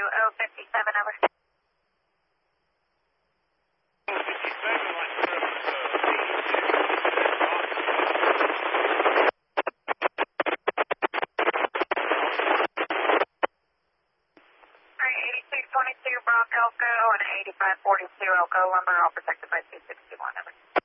over. 57, like Alright, 8222 Bronco Go and 8542 Elko Lumber, all protected by 261, over.